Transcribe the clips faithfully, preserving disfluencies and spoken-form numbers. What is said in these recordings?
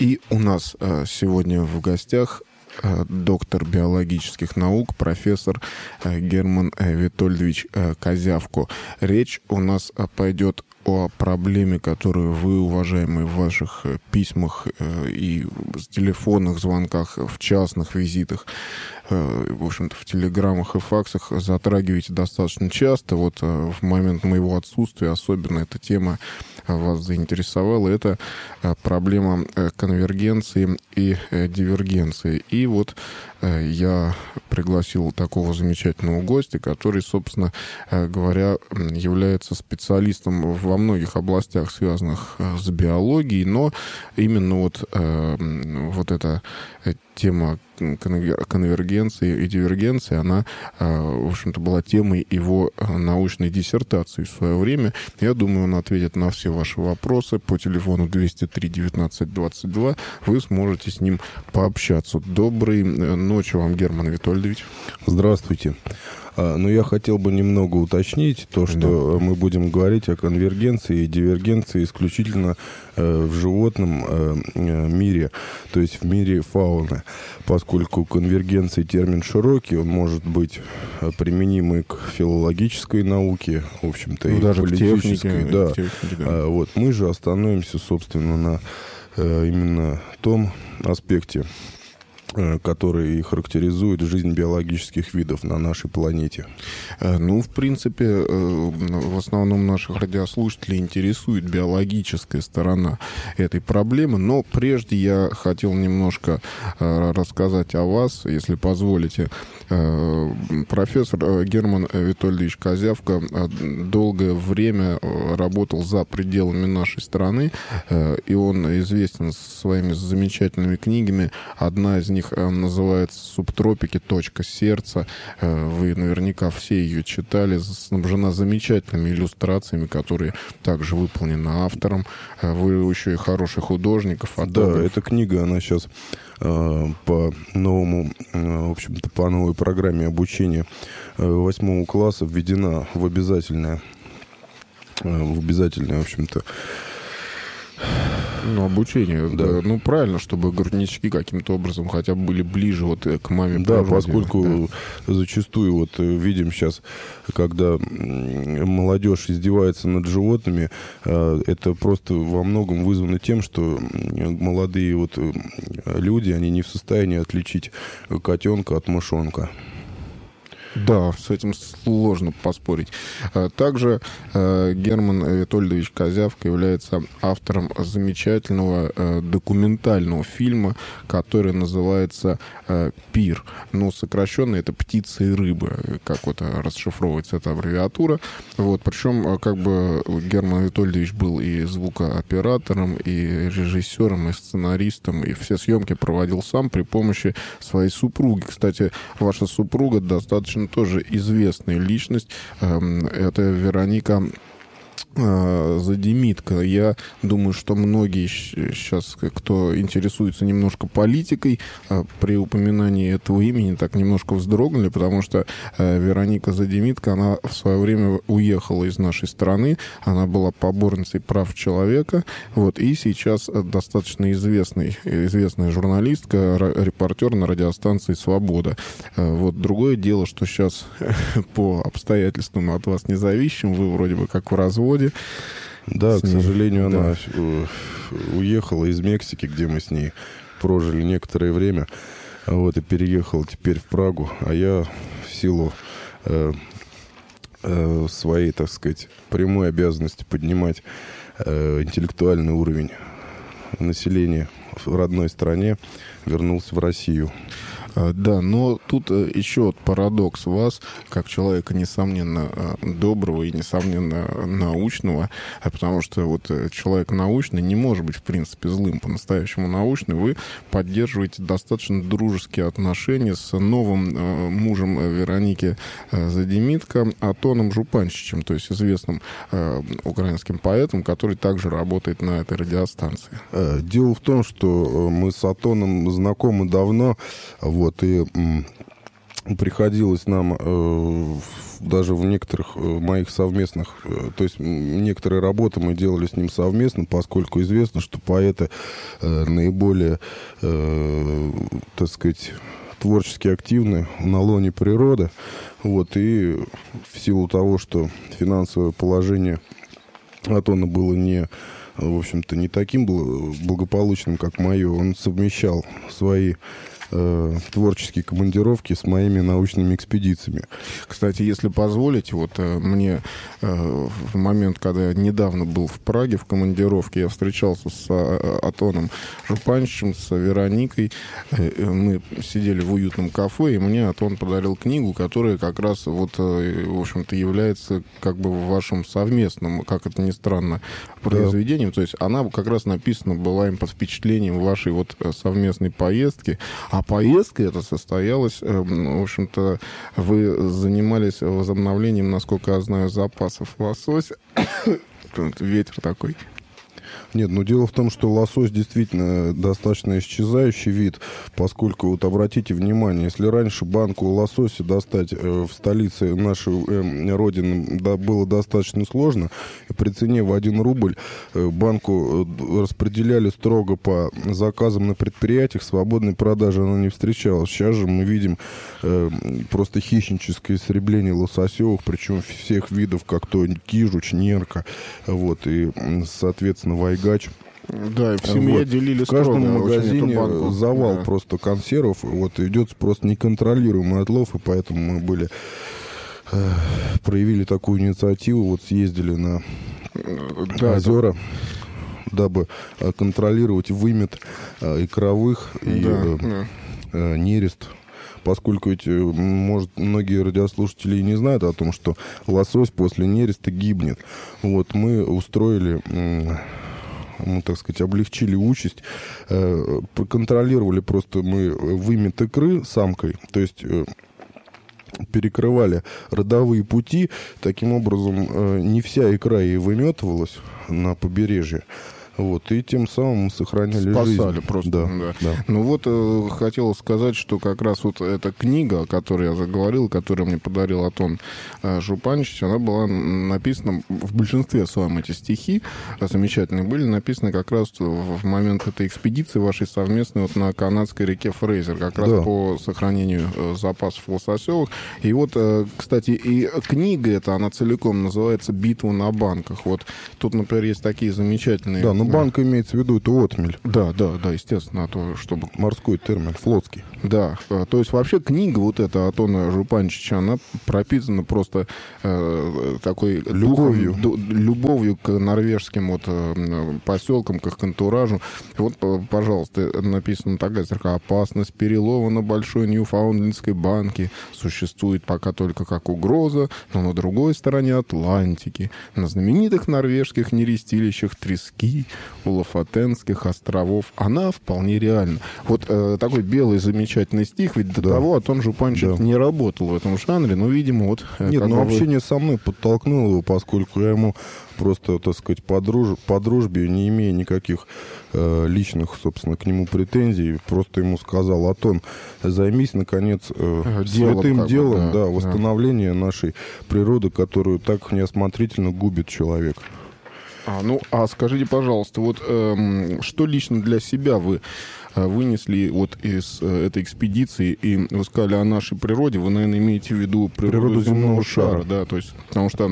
И у нас э, сегодня в гостях э, доктор биологических наук, профессор э, Герман э, Витольдович э, Козявко. Речь у нас э, пойдет о проблеме, которую вы, уважаемые, в ваших э, письмах э, и в телефонных звонках, в частных визитах, э, в общем-то, в телеграммах и факсах затрагиваете достаточно часто. Вот э, в момент моего отсутствия особенно эта тема вас заинтересовала. Это э, проблема э, конвергенции и э, дивергенции. И вот э, я пригласил такого замечательного гостя, который, собственно э, говоря, является специалистом во многих областях, связанных э, с биологией, но именно вот, э, вот эта тема конвергенции и дивергенции, она, в общем-то, была темой его научной диссертации в свое время. Я думаю, он ответит на все ваши вопросы по телефону двести три девятнадцать двадцать два. Вы сможете с ним пообщаться. Доброй ночи вам, Герман Витольдович. Здравствуйте. Но я хотел бы немного уточнить то, что да. мы будем говорить о конвергенции и дивергенции исключительно э, в животном э, мире, то есть в мире фауны, поскольку конвергенция термин широкий, он может быть применимый к филологической науке, в общем-то, ну, и даже политической. К технике, да. К технике, да. А, вот, мы же остановимся, собственно, на э, именно том аспекте, который характеризует жизнь биологических видов на нашей планете. Ну, в принципе, в основном наших радиослушателей интересует биологическая сторона этой проблемы, но прежде я хотел немножко рассказать о вас, если позволите. Профессор Герман Витольдович Козявко долгое время работал за пределами нашей страны, и он известен своими замечательными книгами. Одна из них называется «Субтропики. Точка сердца». Вы наверняка все ее читали. Снабжена замечательными иллюстрациями, которые также выполнены автором. Вы еще и хороший художник. Да, эта книга, она сейчас э, по новому, э, в общем-то, по новой программе обучения э, восьмого класса введена в обязательное, э, в обязательное, в общем-то, Ну, обучение. Да. Да. Ну, правильно, чтобы груднички каким-то образом хотя бы были ближе вот к маме. Да, поскольку да. зачастую вот видим сейчас, когда молодежь издевается над животными, это просто во многом вызвано тем, что молодые вот люди, они не в состоянии отличить котенка от мышонка. Да, с этим сложно поспорить. Также Герман Витольдович Козявко является автором замечательного документального фильма, который называется «Пир». Ну, сокращенно это «Птицы и рыбы», как вот расшифровывается эта аббревиатура. Вот, причем, как бы Герман Витольдович был и звукооператором, и режиссером, и сценаристом, и все съемки проводил сам при помощи своей супруги. Кстати, ваша супруга достаточно тоже известная личность. Это Вероника Задимитко. Я думаю, что многие сейчас, кто интересуется немножко политикой, при упоминании этого имени так немножко вздрогнули, потому что Вероника Задимитко, она в свое время уехала из нашей страны, она была поборницей прав человека, вот, и сейчас достаточно известный, известная журналистка, репортер на радиостанции «Свобода». Вот, другое дело, что сейчас по обстоятельствам от вас независимым, вы вроде бы как в разводе. Да, к сожалению, да. она уехала из Мексики, где мы с ней прожили некоторое время, вот, и переехала теперь в Прагу, а я в силу э, э, своей, так сказать, прямой обязанности поднимать э, интеллектуальный уровень населения в родной стране вернулся в Россию. Да, но тут еще вот парадокс вас, как человека, несомненно, доброго и, несомненно, научного, потому что вот человек научный не может быть, в принципе, злым, по-настоящему научный. Вы поддерживаете достаточно дружеские отношения с новым мужем Вероники Задимитко, Атоном Жупанчичем, то есть известным украинским поэтом, который также работает на этой радиостанции. Дело в том, что мы с Атоном знакомы давно, вот, и приходилось нам э, даже в некоторых э, моих совместных, э, то есть некоторые работы мы делали с ним совместно, поскольку известно, что поэты э, наиболее, э, так сказать, творчески активны на лоне природы. Вот, и в силу того, что финансовое положение Атона было не, в общем-то, не таким благополучным, как мое, он совмещал свои э, творческие командировки с моими научными экспедициями. Кстати, если позволите, вот э, мне э, в момент, когда я недавно был в Праге в командировке, я встречался с э, Атоном Жупанчичем, с Вероникой. Э, мы сидели в уютном кафе, и мне Атон подарил книгу, которая как раз, вот, э, в общем-то, является как бы вашим совместным, как это ни странно, произведением. Да. То есть она как раз написана была им под впечатлением вашей вот совместной поездки. А поездка эта состоялась, в общем-то, вы занимались возобновлением, насколько я знаю, запасов лосося. Ветер такой. Нет, но дело в том, что лосось действительно достаточно исчезающий вид, поскольку, вот обратите внимание, если раньше банку лосося достать э, в столице нашей э, родины да, было достаточно сложно, и при цене в один рубль э, банку э, распределяли строго по заказам на предприятиях, свободной продажи она не встречалась. Сейчас же мы видим э, просто хищническое истребление лососевых, причем всех видов, как то кижуч, нерка, вот, и, соответственно, вайгач. Да, и в семье вот. делили в каждом строго, магазине завал да. просто консервов. Вот идет просто неконтролируемый отлов, и поэтому мы были э, проявили такую инициативу, вот съездили на да, озера, это... дабы э, контролировать вымет э, икровых и да, э, да. Э, нерест. Поскольку ведь, может, многие радиослушатели и не знают о том, что лосось после нереста гибнет. Вот мы устроили, мы, так сказать, облегчили участь, проконтролировали просто мы вымет икры самкой, то есть перекрывали родовые пути. Таким образом, не вся икра и выметывалась на побережье. Вот, и тем самым мы сохраняли Спасали жизнь. просто. Да, да. Да. Ну вот, э, хотел сказать, что как раз вот эта книга, о которой я заговорил, которую мне подарил Атон э, Жупанчич, она была написана, в большинстве своем эти стихи замечательные были написаны как раз в, в момент этой экспедиции вашей совместной вот на канадской реке Фрейзер, как раз да. по сохранению э, запасов лососевых. И вот, э, кстати, и книга эта, она целиком называется «Битва на банках». Вот тут, например, есть такие замечательные... Да, ну, банк имеется в виду, это отмель. Да, да, да, естественно, а то, чтобы... Морской термин, флотский. Да, то есть вообще книга вот эта Атона Жупанчича, она пропитана просто э, такой... Любовью. Духом, ду, любовью к норвежским вот э, поселкам, к их антуражу. Вот, пожалуйста, написано такая строка: «Опасность перелова на большой Ньюфаундлендской банке существует пока только как угроза, но на другой стороне Атлантики, на знаменитых норвежских нерестилищах трески, у Лафатенских островов она вполне реальна». Вот э, такой белый замечательный стих, ведь до да. того Атон Жупанчич да. не работал в этом жанре, но, видимо, вот... Э, Нет, ну вы... общение со мной подтолкнуло его, поскольку я ему просто, так сказать, по, друж... по дружбе, не имея никаких э, личных, собственно, к нему претензий, просто ему сказал: Атон, займись, наконец, э, делом, святым делом, бы, да, да, восстановления да. нашей природы, которую так неосмотрительно губит человек. А, ну, а скажите, пожалуйста, вот эм, что лично для себя вы э, вынесли вот из э, этой экспедиции, и вы сказали о нашей природе, вы, наверное, имеете в виду природу, природу земного, земного шара, шара, да, то есть, потому что,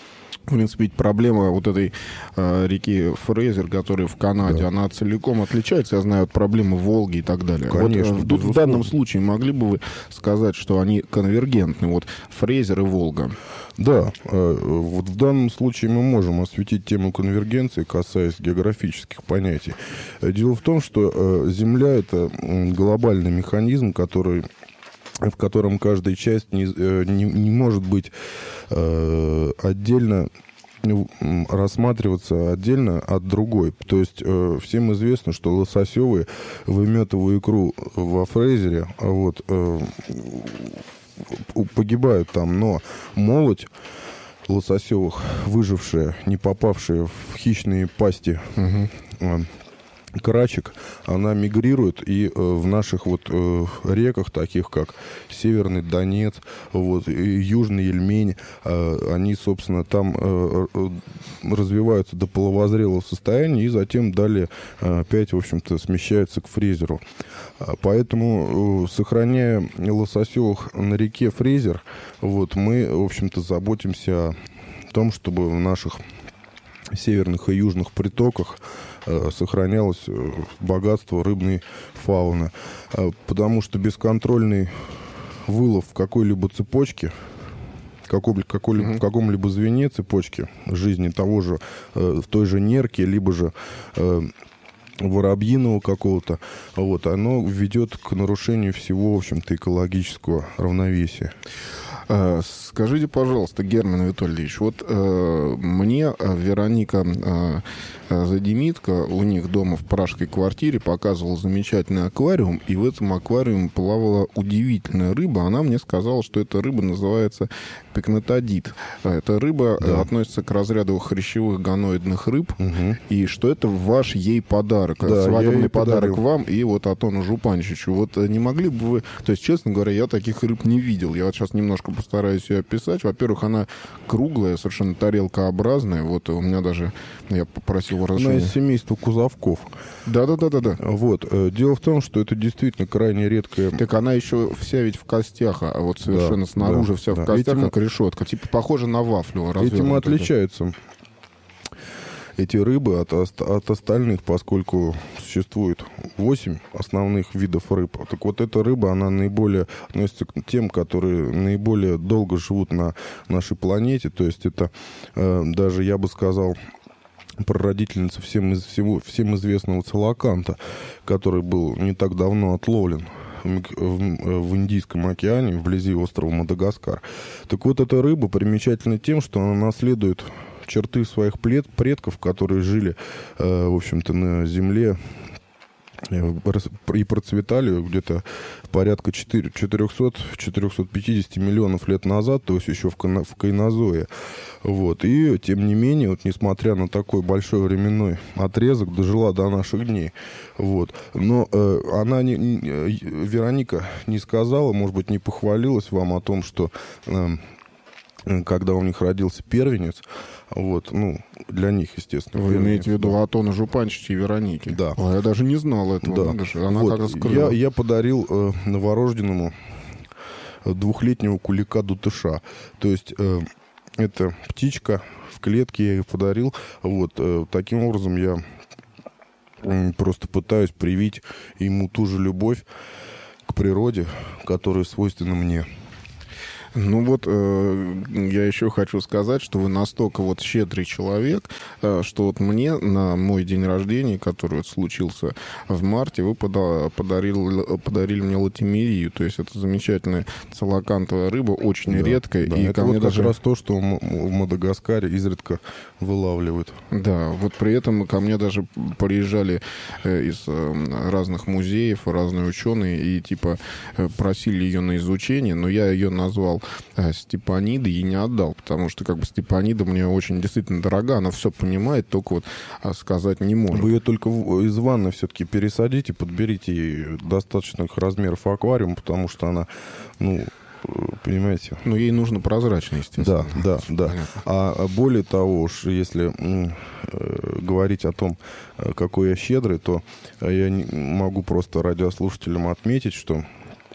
в принципе, проблема вот этой э, реки Фрейзер, которая в Канаде, да. она целиком отличается, я знаю, от проблемы Волги и так далее. Конечно, вот, э, в, в данном случае могли бы вы сказать, что они конвергентны, вот Фрейзер и Волга? Да, вот в данном случае мы можем осветить тему конвергенции, касаясь географических понятий. Дело в том, что Земля — это глобальный механизм, который, в котором каждая часть не, не, не может быть отдельно рассматриваться отдельно от другой. То есть э, всем известно, что лососевые выметовую икру во Фрейзере, вот, э, погибают там, но молоть лососевых, выжившая, не попавшая в хищные пасти угу. э, крачек, она мигрирует, и э, в наших вот э, реках, таких как Северный Донец, вот, и Южный Ельмень, э, они, собственно, там э, э, развиваются до половозрелого состояния и затем далее э, опять, в общем-то, смещаются к фрезеру. Поэтому, э, сохраняя лососевых на реке фрезер, вот, мы, в общем-то, заботимся о том, чтобы в наших северных и южных притоках э, сохранялось э, богатство рыбной фауны. Э, потому что бесконтрольный вылов в какой-либо цепочке, какой, какой-либо, mm-hmm. в каком-либо звене цепочки жизни того же, э, в той же нерки, либо же э, воробьиного какого-то, вот, оно ведет к нарушению всего, в общем-то, экологического равновесия. Скажите, пожалуйста, Герман Витольдович, вот э, мне Вероника э, Задемитко у них дома в пражской квартире показывала замечательный аквариум, и в этом аквариуме плавала удивительная рыба. Она мне сказала, что эта рыба называется пикнотодит. Эта рыба да. относится к разряду хрящевых гоноидных рыб, угу. и что это ваш ей подарок, да, свадебный подарок подарил. Вам и вот Атону Жупанчичу. Вот не могли бы вы... То есть, честно говоря, я таких рыб не видел. Я вот сейчас немножко постараюсь ее описать. Во-первых, она круглая, совершенно тарелкообразная. Вот у меня даже... Я попросил разрешения. Она из семейства кузовков. Да-да-да-да. Вот. Дело в том, что это действительно крайне редкая... Так она еще вся ведь в костях, а вот совершенно да, снаружи да, вся да. в костях, этим... как решетка. Типа похоже на вафлю. Этим отличаются эти рыбы от, от остальных, поскольку существует восемь основных видов рыб. Так вот, эта рыба, она наиболее относится к тем, которые наиболее долго живут на нашей планете. То есть это э, даже, я бы сказал, прародительница всем, из, всего, всем известного целоканта, который был не так давно отловлен в, в, в Индийском океане, вблизи острова Мадагаскар. Так вот, эта рыба примечательна тем, что она наследует черты своих предков, которые жили, э, в общем-то, на Земле и процветали где-то порядка четыреста-четыреста пятьдесят миллионов лет назад, то есть еще в, в Кайнозое. Вот. И, тем не менее, вот, несмотря на такой большой временной отрезок, дожила до наших дней. Вот. Но э, она не, не, Вероника не сказала, может быть, не похвалилась вам о том, что... Э, когда у них родился первенец, вот, ну, для них, естественно. Вы имеете в виду да. Атона Жупанчича и Вероники? Да. А я даже не знал этого. Да. Надо, она вот. как раскрыла. Я, я подарил э, новорожденному двухлетнего кулика-дутыша. То есть э, это птичка в клетке, я ее подарил. Вот, э, таким образом я э, просто пытаюсь привить ему ту же любовь к природе, которая свойственна мне. Ну вот, э, я еще хочу сказать, что вы настолько вот щедрый человек, э, что вот мне на мой день рождения, который вот случился в марте, вы пода- подарил, подарили мне латимерию, то есть это замечательная целокантовая рыба, очень да, редкая. Да, и это ко вот мне как даже... раз то, что в Мадагаскаре изредка вылавливают. Да, вот при этом ко мне даже приезжали э, из э, разных музеев разные ученые и типа э, просили ее на изучение, но я ее назвал Степанида и не отдал, потому что как бы Степанида мне очень действительно дорога, она все понимает, только вот сказать не может. Вы ее только из ванны все-таки пересадите, подберите ей достаточных размеров аквариум, потому что она, ну, понимаете... Ну, ей нужно прозрачно, естественно. Да, да, да. А более того, уж если э, говорить о том, какой я щедрый, то я не, могу просто радиослушателям отметить, что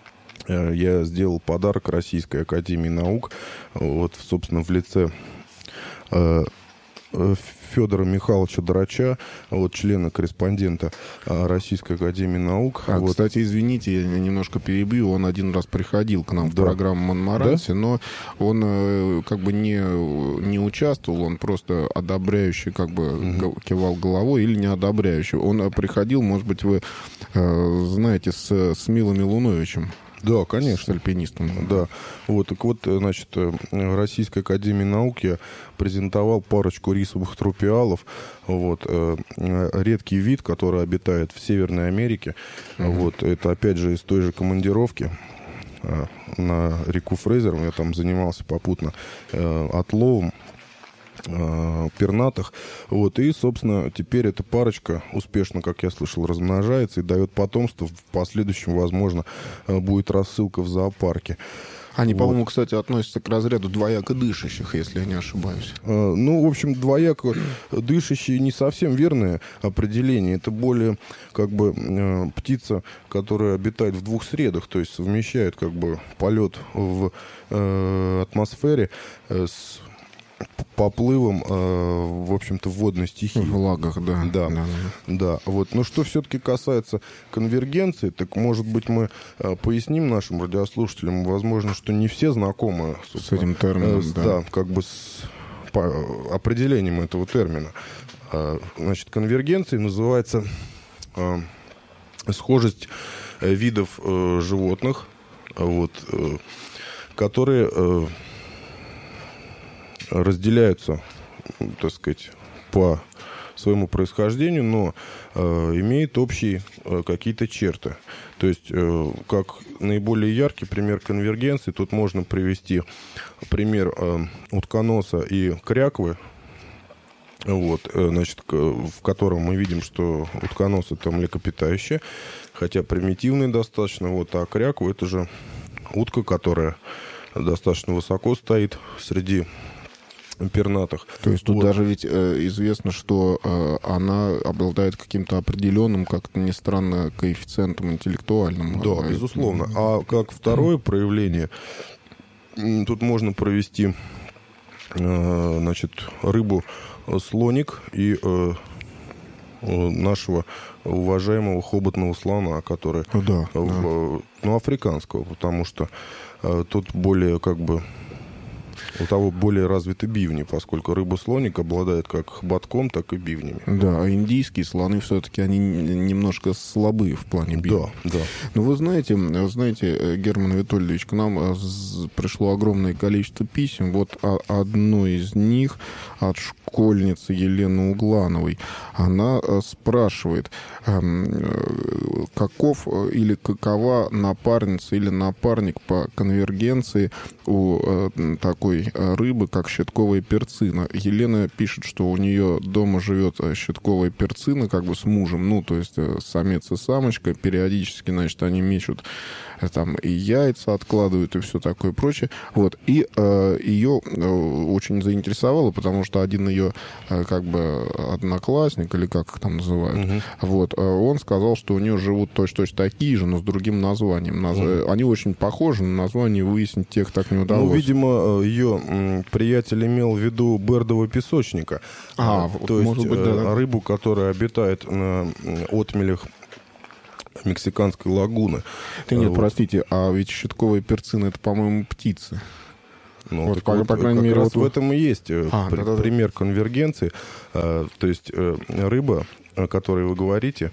я сделал подарок Российской академии наук, вот, собственно, в лице э, Федора Михайловича Драча, вот, члена-корреспондента Российской академии наук. А, вот. Кстати, извините, я немножко перебью, он один раз приходил к нам да. в программу «Монмаранси», да? но он э, как бы не, не участвовал, он просто одобряющий как бы угу. кивал головой или не одобряющий. Он приходил, может быть, вы э, знаете, с, с Милом Милуновичем. Да, конечно. С альпинистом. Да. Вот, так вот, значит, в Российской академии наук я презентовал парочку рисовых трупиалов. Вот, редкий вид, который обитает в Северной Америке. Mm-hmm. Вот, это, опять же, из той же командировки на реку Фрейзер. Я там занимался попутно отловом. пернатых. Вот. И, собственно, теперь эта парочка успешно, как я слышал, размножается и дает потомство. В последующем, возможно, будет рассылка в зоопарке. Они, вот. по-моему, кстати, относятся к разряду двояко дышащих, если я не ошибаюсь. Ну, в общем, двояко дышащие не совсем верное определение. Это более как бы птица, которая обитает в двух средах, то есть совмещает как бы полет в атмосфере с поплывом, э, в общем-то, в водной стихии. В влагах, да. Да, да, да. да. Вот. Но что все-таки касается конвергенции, так, может быть, мы э, поясним нашим радиослушателям, возможно, что не все знакомы с этим термином, э, с, да. да, как бы с по, определением этого термина. Э, значит, конвергенцией называется э, схожесть э, видов э, животных, вот, э, которые... Э, разделяются, так сказать, по своему происхождению, но э, имеют общие э, какие-то черты. То есть, э, как наиболее яркий пример конвергенции, тут можно привести пример э, утконоса и кряквы, вот, э, значит, к, в котором мы видим, что утконос — это млекопитающее, хотя примитивный достаточно, вот, а кряква — это же утка, которая достаточно высоко стоит среди пернатых. То есть тут вот. даже ведь э, известно, что э, она обладает каким-то определенным, как-то не странно, коэффициентом интеллектуальным. Да, э, безусловно. А как второе проявление, тут можно провести э, значит, рыбу-слоник и э, нашего уважаемого хоботного слона, который да, в, да. ну, африканского, потому что э, тут более как бы у того более развиты бивни, поскольку рыба-слоник обладает как хоботком, так и бивнями. Да, а индийские слоны все-таки они немножко слабые в плане бивня. Да, да. Но вы знаете, вы знаете, Герман Витольдович, к нам пришло огромное количество писем. Вот одно из них от школьницы Елены Углановой. Она спрашивает, каков или какова напарница или напарник по конвергенции у такой рыбы, как щитковая перцина. Елена пишет, что у нее дома живет щитковая перцина, как бы с мужем, ну, то есть самец и самочка, периодически, значит, они мечут там и яйца откладывают, и все такое прочее. Вот. И э, ее э, очень заинтересовало, потому что один ее э, как бы одноклассник, или как их там называют, uh-huh. вот, э, он сказал, что у нее живут точно-точно такие же, но с другим названием. Наз... Uh-huh. Они очень похожи, но название выяснить тех так не удалось. Ну, видимо, ее приятель имел в виду бердового песочника. А, а, вот, то есть может быть, да. рыбу, которая обитает на отмелях Мексиканской лагуны. Ты нет, вот. Простите, а ведь щитковая перцина — это, по-моему, птицы. Ну, вот, по, вот, по крайней как мере, раз вот... в этом и есть а, при, да, да, пример да. конвергенции. А, то есть рыба, о которой вы говорите,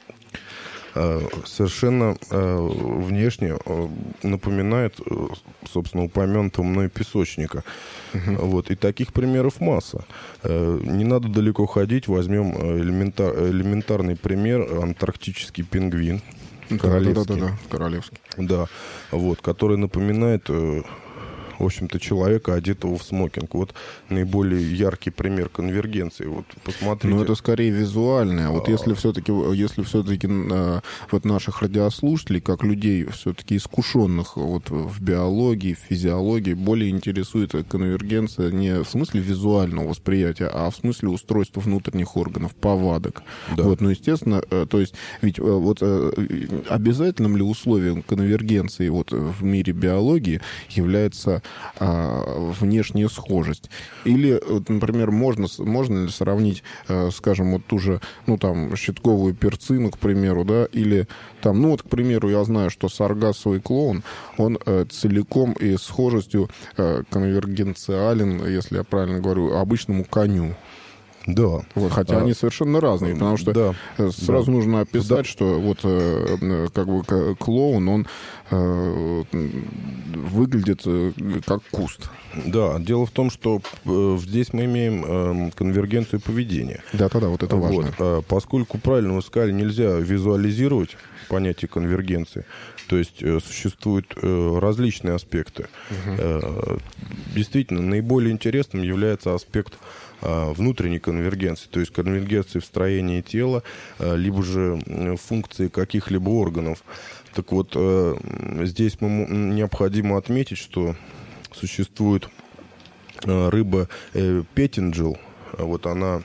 совершенно внешне напоминает, собственно, упомянутого мной песочника. Uh-huh. Вот. И таких примеров масса. Не надо далеко ходить. Возьмем элементар, элементарный пример. Антарктический пингвин. Королевский. Да-да-да, королевский. Да. Вот, который напоминает... в общем-то, человека, одетого в смокинг. Вот наиболее яркий пример конвергенции. Вот посмотрите. Ну, это скорее визуальное. Вот если все-таки, если все-таки вот наших радиослушателей, как людей все-таки искушенных вот в биологии, в физиологии, более интересует конвергенция не в смысле визуального восприятия, а в смысле устройства внутренних органов, повадок. Да. Вот, ну, естественно, то есть, ведь вот обязательным ли условием конвергенции вот в мире биологии является внешняя схожесть? Или, например, можно, можно ли сравнить, скажем, вот ту же, ну, там, щитковую перцину, к примеру, да, или там, ну, вот, к примеру, я знаю, что саргассовый клоун, он целиком и схожестью конвергенциален, если я правильно говорю, обычному коню. Да. Вот, хотя а, они совершенно разные, потому что да, сразу да. нужно описать, да. что вот э, как бы клоун, он э, выглядит э, как куст. Да, дело в том, что э, здесь мы имеем э, конвергенцию поведения. Да-да-да, вот это важно. Вот, э, поскольку, правильно вы сказали, нельзя визуализировать понятие конвергенции, то есть э, существуют э, различные аспекты. Угу. Э, действительно, наиболее интересным является аспект внутренней конвергенции, то есть конвергенции в строении тела, либо же функции каких-либо органов. Так вот, здесь мы, необходимо отметить, что существует рыба петтинджел. Вот она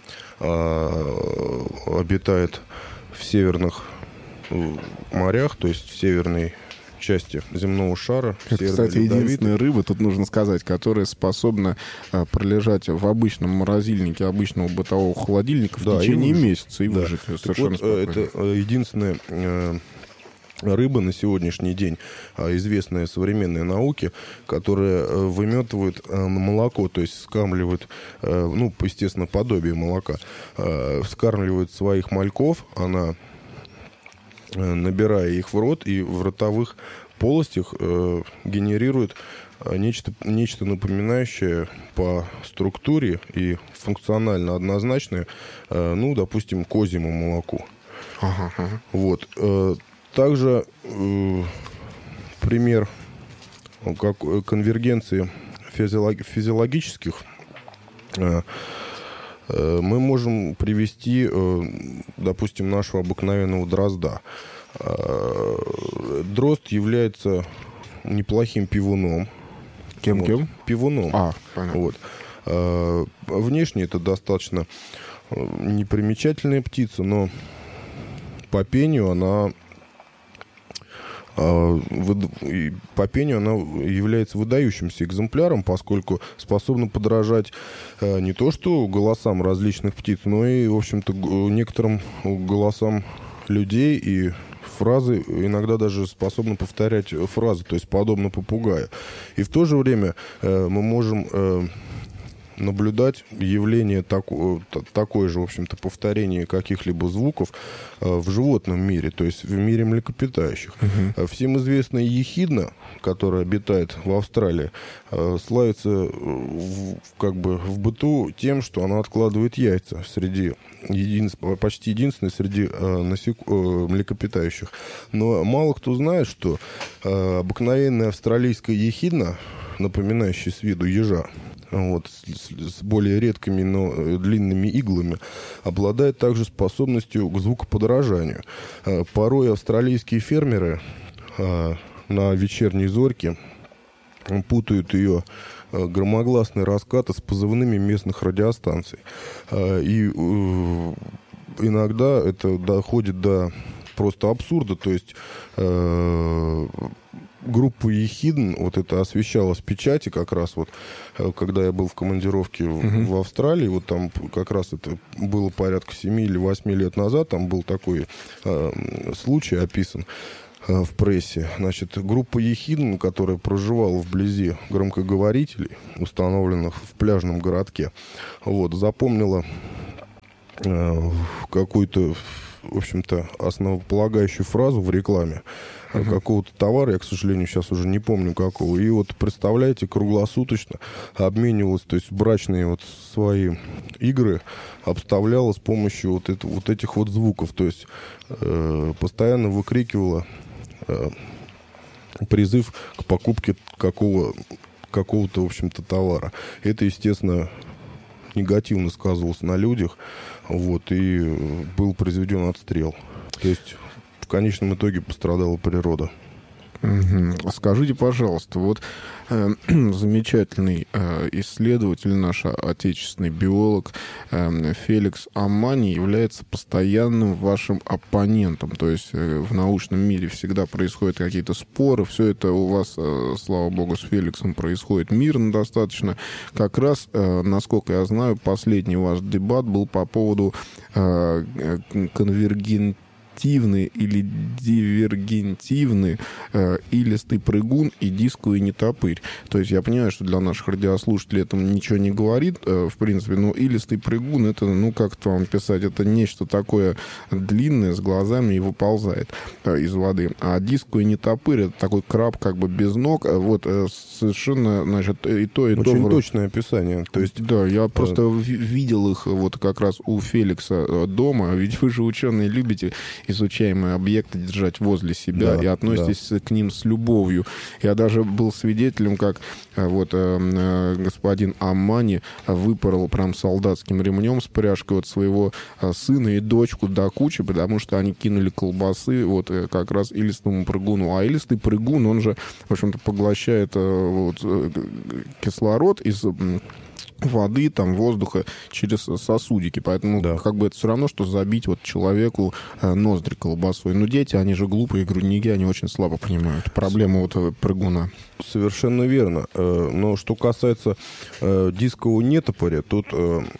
обитает в северных морях, то есть в северной части земного шара. Это, кстати, единственная рыба, тут нужно сказать, которая способна а, пролежать в обычном морозильнике обычного бытового холодильника в да, течение и месяца и да. выжить совершенно вот, спокойно. Это единственная э, рыба на сегодняшний день, э, известная современной науке, которая э, выметывает э, молоко, то есть скармливает, э, ну, естественно, подобие молока, э, скармливает своих мальков, она... набирая их в рот и в ротовых полостях э, генерирует нечто, нечто напоминающее по структуре и функционально однозначное, э, ну, допустим, козьему молоку. Ага, ага. Вот. Э, также э, пример как конвергенции физиолог, физиологических э, мы можем привести, допустим, нашего обыкновенного дрозда. Дрозд является неплохим пивуном. Кем-кем? Вот. Пивуном. А, понятно. Вот. Внешне это достаточно непримечательная птица, но по пению она... По пению она является выдающимся экземпляром, поскольку способна подражать не то что голосам различных птиц, но и, в общем-то, некоторым голосам людей, и фразы, иногда даже способна повторять фразы, то есть подобно попугаю. И в то же время мы можем наблюдать явление тако, такое же, в общем-то, повторение каких-либо звуков в животном мире, то есть в мире млекопитающих. Uh-huh. Всем известная ехидна, которая обитает в Австралии, славится в, как бы в быту тем, что она откладывает яйца среди един... почти единственной среди насек... млекопитающих. Но мало кто знает, что обыкновенная австралийская ехидна, напоминающая с виду ежа, вот, с, с более редкими, но длинными иглами, обладает также способностью к звукоподражанию. Порой австралийские фермеры на вечерней зорьке путают ее громогласные раскаты с позывными местных радиостанций. И иногда это доходит до просто абсурда, то есть группа ехидн, вот это освещалось в печати как раз вот, когда я был в командировке uh-huh. в Австралии, вот там как раз это было порядка семи или восьми лет назад, там был такой э, случай описан э, в прессе. Значит, группа ехидн, которая проживала вблизи громкоговорителей, установленных в пляжном городке, вот, запомнила э, какую-то, в общем-то, основополагающую фразу в рекламе Uh-huh. какого-то товара, я, к сожалению, сейчас уже не помню какого. И вот, представляете, круглосуточно обменивалась, то есть брачные вот свои игры обставляла с помощью вот, это, вот этих вот звуков. То есть э, постоянно выкрикивала э, призыв к покупке какого, какого-то, в общем-то, товара. Это, естественно, негативно сказывалось на людях, вот, и был произведен отстрел. То есть в конечном итоге пострадала природа. Угу. Скажите, пожалуйста, вот э, замечательный э, исследователь, наш отечественный биолог э, Феликс Амани является постоянным вашим оппонентом. То есть э, в научном мире всегда происходят какие-то споры. Все это у вас, э, слава богу, с Феликсом происходит мирно достаточно. Как раз, э, насколько я знаю, последний ваш дебат был по поводу э, конвергентности активный или дивергентивный э, илистый прыгун и дисковый нетопырь. То есть я понимаю, что для наших радиослушателей это ничего не говорит, э, в принципе, но илистый прыгун, это, ну, как-то вам писать, это нечто такое длинное, с глазами и выползает э, из воды. А дисковый нетопырь, это такой краб как бы без ног, вот э, совершенно, значит, и то, и то... Очень точное описание. То есть, да, я просто э... видел их вот как раз у Феликса дома, ведь вы же, ученые, любите изучаемые объекты держать возле себя, да, и относитесь, да, к ним с любовью. Я даже был свидетелем, как вот э, господин Аммани выпорол прям солдатским ремнем с пряжкой вот своего сына и дочку до кучи, потому что они кинули колбасы вот как раз илистому прыгуну. А илистый прыгун, он же, в общем-то, поглощает вот, кислород из воды, там, воздуха через сосудики. Поэтому, да, как бы это все равно, что забить вот человеку ноздри колбасой. Но дети, они же глупые грудники, они очень слабо понимают проблему вот прыгуна. Совершенно верно. Но что касается дискового нетопыря, тут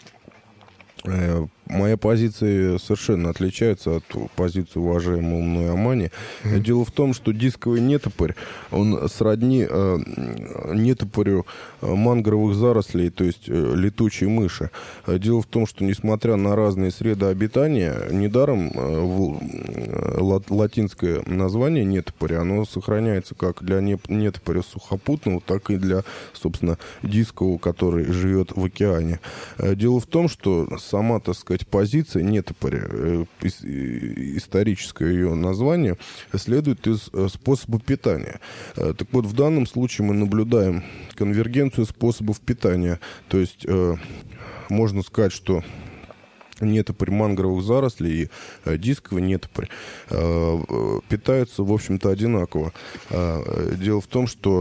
моя позиция совершенно отличается от позиции уважаемого мной Амани. Mm-hmm. Дело в том, что дисковый нетопырь, он сродни э, нетопырю мангровых зарослей, то есть э, летучей мыши. Дело в том, что, несмотря на разные среды обитания, недаром э, в, э, латинское название нетопыря, оно сохраняется как для нетопыря сухопутного, так и для, собственно, дискового, который живет в океане. Дело в том, что сама, так сказать, позиция нетопыря, историческое ее название, следует из способа питания. Так вот, в данном случае мы наблюдаем конвергенцию способов питания. То есть можно сказать, что нетопырь мангровых зарослей и дисковый нетопырь питаются, в общем-то, одинаково. Дело в том, что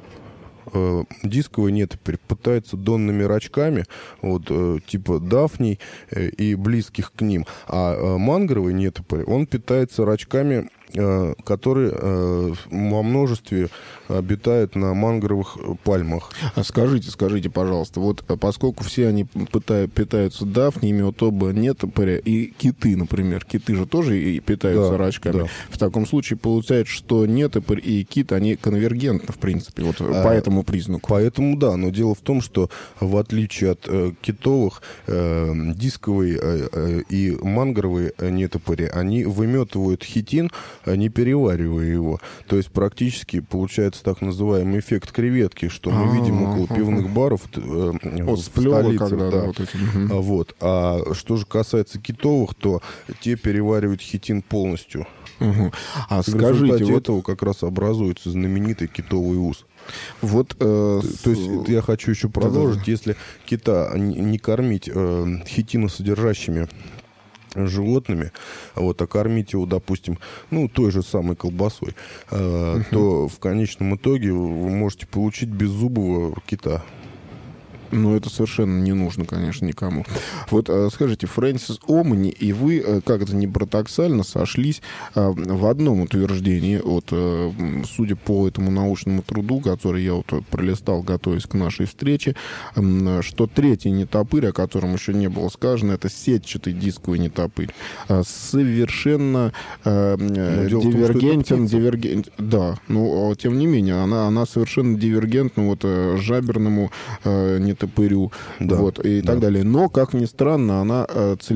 дисковый нетопырь питается донными рачками, вот, типа дафний и близких к ним, а мангровый нетопырь, он питается рачками, которые во множестве обитают на мангровых пальмах. А скажите, скажите, пожалуйста, вот поскольку все они пытают, питаются дафниями, вот оба нетопыря и киты, например, киты же тоже и питаются, да, рачками. Да. В таком случае получается, что нетопырь и кит, они конвергентны, в принципе, вот а, по этому признаку. Поэтому да, но дело в том, что в отличие от э, китовых, э, дисковые э, и мангровые нетопыри, они выметывают хитин, не переваривая его. То есть практически получается так называемый эффект креветки, что мы А-а-а. видим около пивных баров э, вот, в столице. Да. Вот, этим. Угу. Вот. А что же касается китовых, то те переваривают хитин полностью. Угу. А в скажите, результате вот... этого как раз образуется знаменитый китовый ус. Вот, э, то есть с... я хочу еще продолжить. Да-да. Если кита не, не кормить э, хитиносодержащими животными, вот, а кормить его, допустим, ну, той же самой колбасой, э, uh-huh. то в конечном итоге вы можете получить беззубого кита. Ну, это совершенно не нужно, конечно, никому. Вот скажите, Фрэнсис Омани и вы, как это ни парадоксально, сошлись в одном утверждении, вот, судя по этому научному труду, который я вот пролистал, готовясь к нашей встрече, что третий нетопырь, о котором еще не было сказано, это сетчатый дисковый нетопырь. Совершенно дивергентен, дивергент, да, но тем не менее, она, она совершенно дивергентна вот жаберному нетопырю, да, вот, и да. так далее. Но, как ни странно, она целиком